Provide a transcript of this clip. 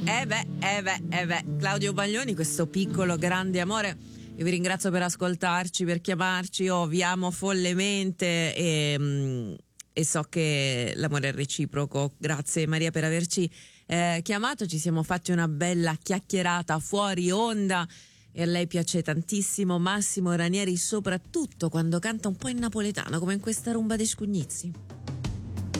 Claudio Baglioni, questo piccolo grande amore. Io vi ringrazio per ascoltarci, per chiamarci. Io vi amo follemente e so che l'amore è reciproco. Grazie Maria per averci chiamato. Ci siamo fatti una bella chiacchierata fuori onda e a lei piace tantissimo Massimo Ranieri, soprattutto quando canta un po' in napoletano, come in questa rumba dei Scugnizzi.